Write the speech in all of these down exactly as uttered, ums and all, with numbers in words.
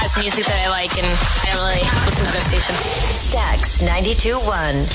just music that I like, and I don't really listen to other stations. Stax ninety-two point one.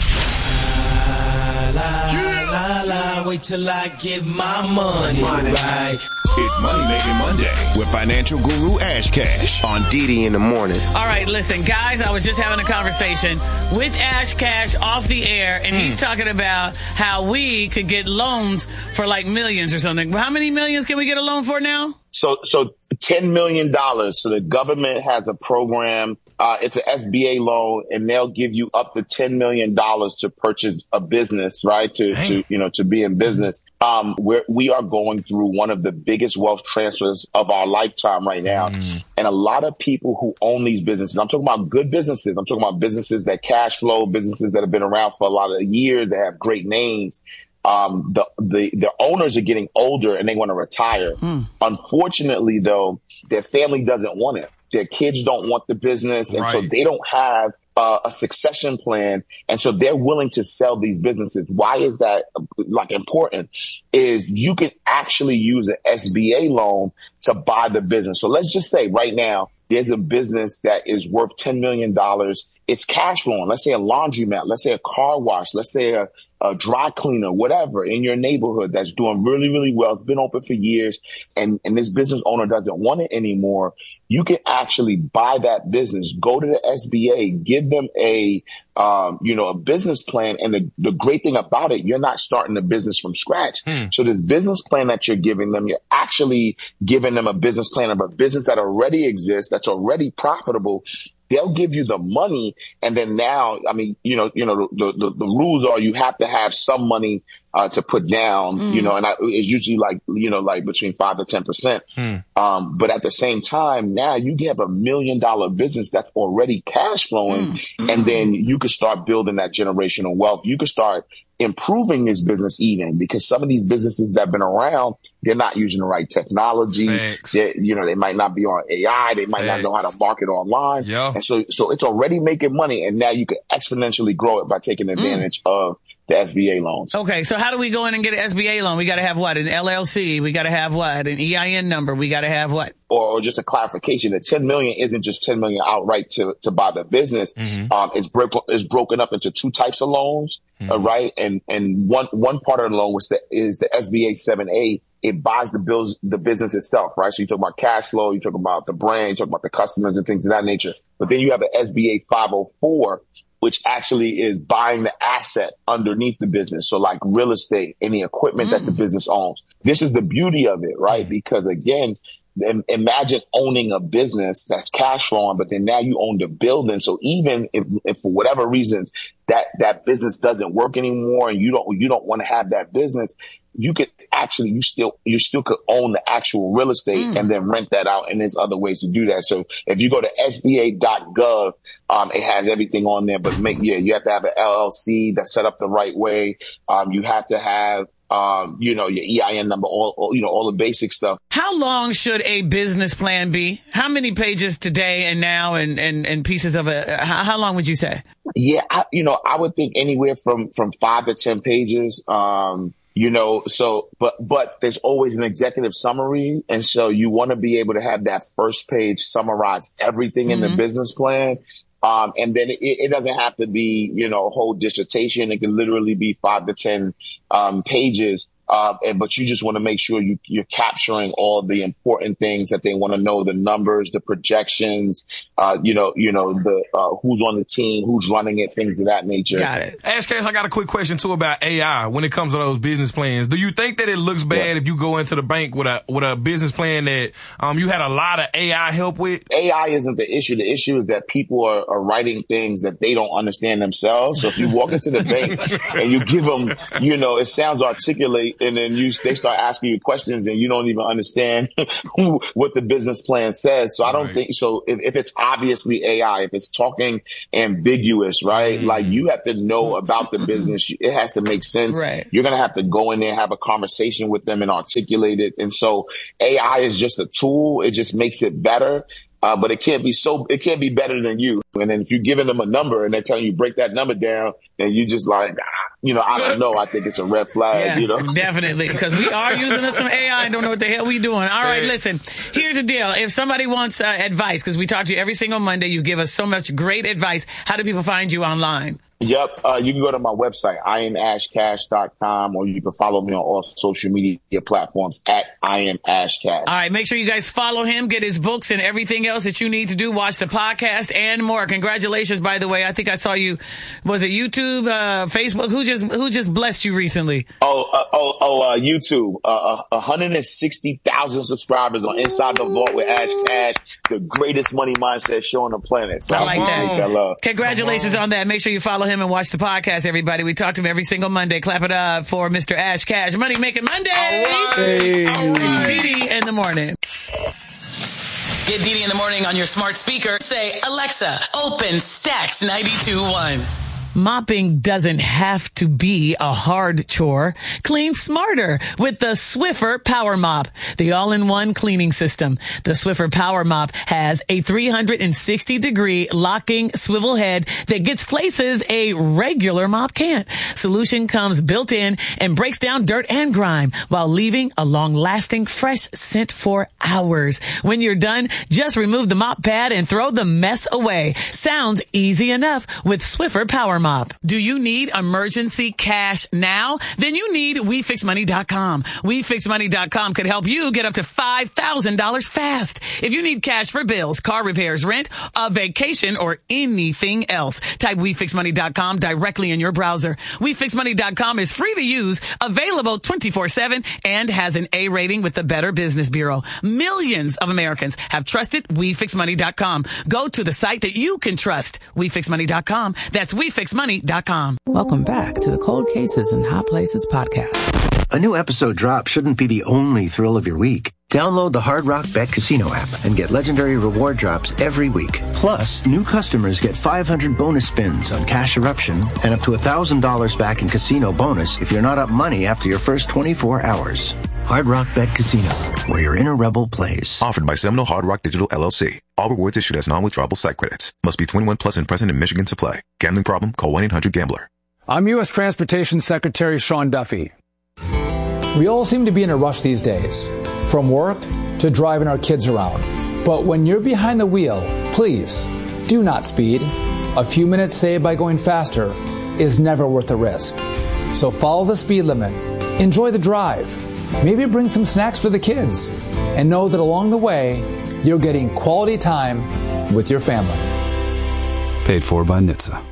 La, la, la, wait till I get my money, money. Right. It's Money Making Monday with financial guru Ash Cash on D D in the morning. All right, listen, guys, I was just having a conversation with Ash Cash off the air, and mm. he's talking about how we could get loans for like millions or something. How many millions can we get a loan for now? So, so ten million dollars. So the government has a program. Uh, it's an S B A loan, and they'll give you up to ten million dollars to purchase a business, right? To, to, you know, to be in business. Um, we're, we are going through one of the biggest wealth transfers of our lifetime right now. Mm. And a lot of people who own these businesses, I'm talking about good businesses. I'm talking about businesses that cash flow, businesses that have been around for a lot of years, that have great names. Um, the, the, the owners are getting older and they want to retire. Mm. Unfortunately, though, their family doesn't want it. Their kids don't want the business. And right. so they don't have uh, a succession plan. And so they're willing to sell these businesses. Why is that like important? Is you can actually use an S B A loan to buy the business. So let's just say right now, there's a business that is worth ten million dollars. It's cash flowing. Let's say a laundromat. Let's say a car wash. Let's say a, a dry cleaner, whatever in your neighborhood that's doing really, really well. It's been open for years. And, and this business owner doesn't want it anymore. You can actually buy that business, go to the S B A, give them a, um, you know, a business plan. And the, the great thing about it, you're not starting the business from scratch. Hmm. So this business plan that you're giving them, you're actually giving them a business plan of a business that already exists, that's already profitable. They'll give you the money. And then now, I mean, you know, you know, the, the, the rules are you have to have some money uh, to put down, mm. you know, and I, it's usually like, you know, like between five to ten percent. Mm. Um, but at the same time, now you have a million dollar business that's already cash flowing. Mm. And then you could start building that generational wealth. You could start improving this business even, because some of these businesses that have been around, they're not using the right technology. You know, they might not be on A I. They might Thanks. not know how to market online. Yep. And so, so it's already making money. And now you can exponentially grow it by taking advantage mm. of the S B A loans. Okay. So how do we go in and get an S B A loan? We got to have what? An L L C. We got to have what? An E I N number. We got to have what? Or just a clarification, the ten million isn't just ten million outright to, to buy the business. Mm-hmm. Um, it's, bro- it's broken up into two types of loans, mm-hmm. uh, right? And, and one, one part of the loan was the, is the S B A seven A. It buys the bills, the business itself, right? So you talk about cash flow, you talk about the brand, you talk about the customers and things of that nature. But then you have an S B A five oh four, which actually is buying the asset underneath the business. So like real estate, any equipment mm. that the business owns. This is the beauty of it, right? Because again, imagine owning a business that's cash flowing, but then now you own the building. So even if, if for whatever reason that, that business doesn't work anymore and you don't, you don't want to have that business, you could actually, you still, you still could own the actual real estate mm. and then rent that out. And there's other ways to do that. So if you go to S B A dot gov, um, it has everything on there, but make, yeah, you have to have an L L C that's set up the right way. Um, you have to have, Um, you know, your E I N number, all, all, you know, all the basic stuff. How long should a business plan be? How many pages today and now and, and, and pieces of it? How, how long would you say? Yeah, I, you know, I would think anywhere from, from five to ten pages. Um, you know, so, but, but there's always an executive summary. And so you want to be able to have that first page summarize everything mm-hmm. in the business plan. Um, and then it, it doesn't have to be, you know, a whole dissertation. It can literally be five to ten, um, pages. Uh, and, but you just want to make sure you, you're capturing all the important things that they want to know, the numbers, the projections, uh, you know, you know, the, uh, who's on the team, who's running it, things of that nature. Got it. Ash Cash, I got a quick question too about A I when it comes to those business plans. Do you think that it looks bad yeah. if you go into the bank with a, with a business plan that, um, you had a lot of A I help with? A I isn't the issue. The issue is that people are, are writing things that they don't understand themselves. So if you walk into the bank and you give them, you know, it sounds articulate, and then you, they start asking you questions and you don't even understand who, what the business plan says. So I don't right. think so. If, if it's obviously A I, if it's talking ambiguous, right? Mm. Like you have to know about the business. It has to make sense. Right. You're going to have to go in there, have a conversation with them and articulate it. And so A I is just a tool. It just makes it better. Uh, but it can't be so, it can't be better than you. And then if you're giving them a number and they're telling you break that number down, then you just like, ah, you know, I don't know. I think it's a red flag, yeah, you know. Definitely, because we are using some A I and don't know what the hell we doing. All right, listen, here's the deal. If somebody wants uh, advice, because we talk to you every single Monday, you give us so much great advice. How do people find you online? Yep. Uh, you can go to my website, I am ash cash dot com, or you can follow me on all social media platforms at I am Ash Cash. All right. Make sure you guys follow him, get his books and everything else that you need to do. Watch the podcast and more. Congratulations, by the way. I think I saw you, was it YouTube, uh, Facebook? Who just, who just blessed you recently? Oh, uh, oh, oh, uh, YouTube. Uh, one hundred sixty thousand subscribers on Inside the Vault with Ash Cash, the greatest money mindset show on the planet. So I like that. that love. Congratulations on that. Make sure you follow him and watch the podcast, everybody. We talk to him every single Monday. Clap it up for Mister Ash Cash. Money Making Monday. Hey. It's Didi in the morning. Get Didi in the morning on your smart speaker. Say, Alexa, open Stacks ninety-two point one. Mopping doesn't have to be a hard chore. Clean smarter with the Swiffer Power Mop, the all-in-one cleaning system. The Swiffer Power Mop has a three hundred sixty degree locking swivel head that gets places a regular mop can't. Solution comes built in and breaks down dirt and grime while leaving a long-lasting fresh scent for hours. When you're done, just remove the mop pad and throw the mess away. Sounds easy enough with Swiffer Power Mop. Mop. Do you need emergency cash now? Then you need we fix money dot com. we fix money dot com could help you get up to five thousand dollars fast. If you need cash for bills, car repairs, rent, a vacation, or anything else, type we fix money dot com directly in your browser. we fix money dot com is free to use, available twenty-four seven, and has an A rating with the Better Business Bureau. Millions of Americans have trusted we fix money dot com. Go to the site that you can trust. we fix money dot com. That's we fix money dot com. Welcome back to the Cold Cases and Hot Places podcast. A new episode drop shouldn't be the only thrill of your week. Download the Hard Rock Bet Casino app and get legendary reward drops every week. Plus, new customers get five hundred bonus spins on Cash Eruption and up to one thousand dollars back in casino bonus if you're not up money after your first twenty-four hours. Hard Rock Bet Casino, where your inner rebel plays. Offered by Seminole Hard Rock Digital L L C. All rewards issued as non-withdrawable site credits. Must be twenty-one plus and present in Michigan to play. Gambling problem? Call one eight hundred gambler. I'm U S Transportation Secretary Sean Duffy. We all seem to be in a rush these days, from work to driving our kids around. But when you're behind the wheel, please do not speed. A few minutes saved by going faster is never worth the risk. So follow the speed limit, enjoy the drive, maybe bring some snacks for the kids, and know that along the way, you're getting quality time with your family. Paid for by N H T S A.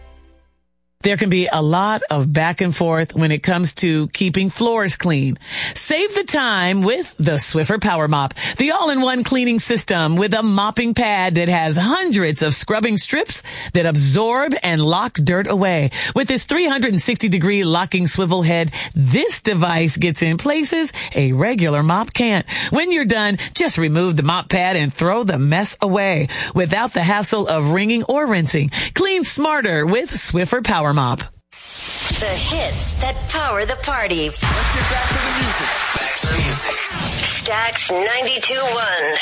There can be a lot of back and forth when it comes to keeping floors clean. Save the time with the Swiffer Power Mop, the all-in-one cleaning system with a mopping pad that has hundreds of scrubbing strips that absorb and lock dirt away. With its three hundred sixty degree locking swivel head, this device gets in places a regular mop can't. When you're done, just remove the mop pad and throw the mess away without the hassle of wringing or rinsing. Clean smarter with Swiffer Power Mop. The hits that power the party. Let's get back to the music. Back to the music. Stacks ninety-two point one.